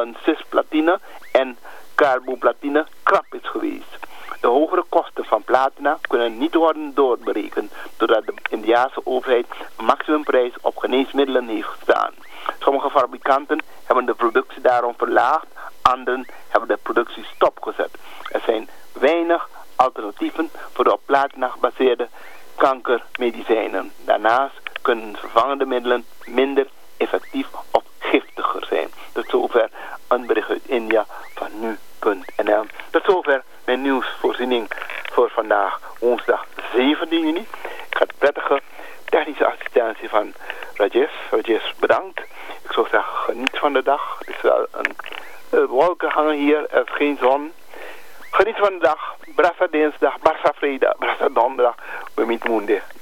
cisplatine en carboplatine krap is geweest. De hogere kosten van platina kunnen niet worden doorberekend, doordat de Indiase overheid een maximumprijs op geneesmiddelen heeft gestaan. Sommige fabrikanten hebben de productie daarom verlaagd, anderen hebben de productie stopgezet. Er zijn weinig alternatieven voor de op platina gebaseerde kankermedicijnen. Daarnaast kunnen vervangende middelen minder effectief of giftiger zijn. Tot zover een bericht uit India van nu.nl. Tot zover mijn nieuwsvoorziening voor vandaag, woensdag 17 juni. Ik ga de prettige technische assistentie van Rajesh bedankt. Ik zou zeggen, geniet van de dag. Het is wel een wolken hangen hier, er is geen zon. Geniet van de dag. Brassa dinsdag, Brassa vrijdag, Brassa donderdag. We meet Moende.